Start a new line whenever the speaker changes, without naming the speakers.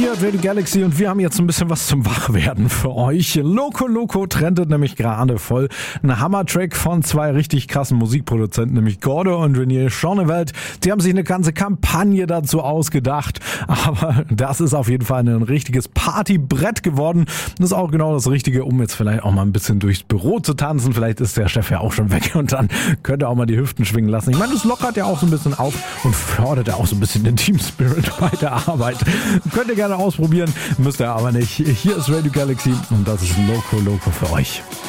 hier at Radio Galaxy und wir haben jetzt ein bisschen was zum Wachwerden für euch. Loco Loco trendet nämlich gerade voll. Ein Hammer-Track von zwei richtig krassen Musikproduzenten, nämlich Gordo und René Schonewald. Die haben sich eine ganze Kampagne dazu ausgedacht, aber das ist auf jeden Fall ein richtiges Partybrett geworden. Das ist auch genau das Richtige, um jetzt vielleicht auch mal ein bisschen durchs Büro zu tanzen. Vielleicht ist der Chef ja auch schon weg und dann könnt ihr auch mal die Hüften schwingen lassen. Ich meine, das lockert ja auch so ein bisschen auf und fördert ja auch so ein bisschen den Team-Spirit bei der Arbeit. Könnt ihr gerne ausprobieren, müsst ihr aber nicht. Hier ist Radio Galaxy und das ist Loco Loco für euch.